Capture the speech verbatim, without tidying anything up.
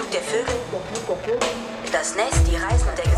Flug der Vögel, das Nest, die Reisen und der